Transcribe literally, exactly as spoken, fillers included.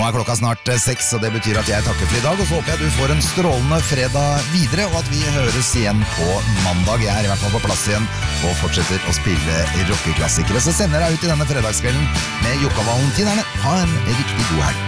Nå er klokka snart seks, og det betyr at jeg takker for i dag, og så håper jeg du får en strålende fredag videre, og at vi høres igjen på mandag. Jeg er i hvert fall på plass igjen, og fortsetter å spille rockeklassikere. Så sender jeg ut i denne fredagskvelden med Jokka Valentinerne. Ha en riktig god helg.